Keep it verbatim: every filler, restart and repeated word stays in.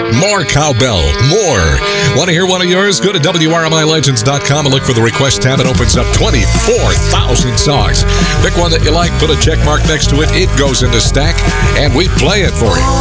More cowbell. More. Want to hear one of yours? Go to W R M I Legends dot com and look for the request tab. It opens up twenty-four thousand songs. Pick one that you like, put a check mark next to it. It goes in the stack, and we play it for you.